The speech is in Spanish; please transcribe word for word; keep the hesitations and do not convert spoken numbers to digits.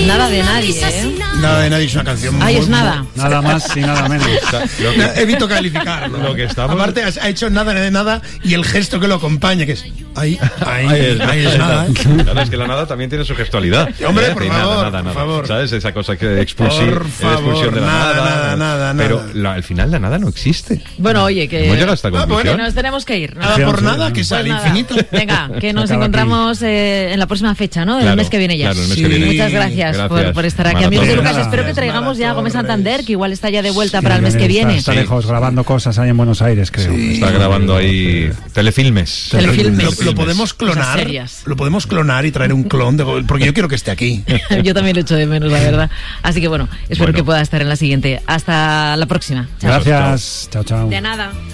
Nada de nadie, ¿eh? Nada de nadie es una canción. Ay, muy, es nada. muy... Nada más y nada menos. Lo que... Evito calificarlo. Lo que estamos... Aparte, ha hecho nada de nada y el gesto que lo acompaña, que es. Ahí, ahí, ahí es, ahí es nada. ¿eh? Claro, es que la nada también tiene su gestualidad. Hombre, ¿eh? por Y favor, nada, nada, por nada. favor. ¿Sabes? Esa cosa que expulsión, Por favor, expulsión de la nada, nada. nada, nada, Pero nada. la, al final la nada no existe. Bueno, oye, que... Hemos llegado a esta conclusión. Que nos tenemos que ir, ¿no? Nada por nada, que sale Pues nada. infinito. Venga, que nos acaba encontramos eh, en la próxima fecha, ¿no? El Claro, mes que viene ya. claro, el mes Sí. que viene. Muchas gracias, Gracias. Por, por estar aquí. Maratón. Amigos de Lucas, Nada. espero que traigamos ya a Gómez Santander, que igual está ya de vuelta para el mes que Está- viene. Está Sí. lejos grabando cosas ahí en Buenos Aires, creo. Sí. Está grabando ahí telefilmes. Telefilmes. Lo, lo podemos clonar. Cosas serias. Lo podemos clonar y traer un clon de Gómez, porque yo quiero que esté aquí. Yo también lo echo de menos, la verdad. Así que bueno, espero Bueno. que pueda estar en la siguiente. Hasta la próxima. Chao. Gracias. Chao, chao. De nada.